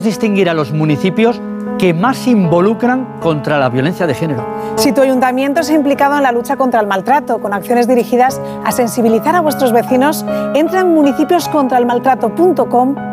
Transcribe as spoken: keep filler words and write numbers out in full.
Distinguir a los municipios que más se involucran contra la violencia de género. Si tu ayuntamiento se ha implicado en la lucha contra el maltrato, con acciones dirigidas a sensibilizar a vuestros vecinos, entra en municipios contra el maltrato punto com